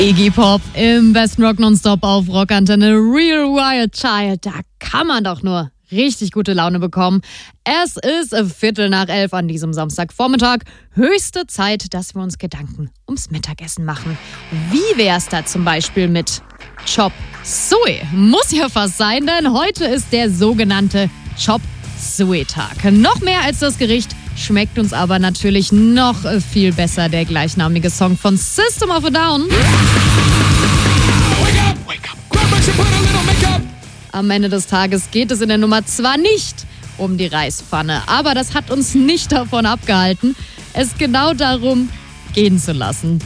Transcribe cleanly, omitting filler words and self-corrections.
Iggy Pop im besten Rock Nonstop auf Rockantenne. Real Wild Child, da kann man doch nur richtig gute Laune bekommen. Es ist 11:15 an diesem Samstagvormittag. Höchste Zeit, dass wir uns Gedanken ums Mittagessen machen. Wie wär's da zum Beispiel mit Chop Suey? Muss ja fast sein, denn heute ist der sogenannte Chop Suey Tag. Noch mehr als das Gericht schmeckt uns aber natürlich noch viel besser der gleichnamige Song von System of a Down. Am Ende des Tages geht es in der Nummer zwar nicht um die Reispfanne, aber das hat uns nicht davon abgehalten, es genau darum gehen zu lassen.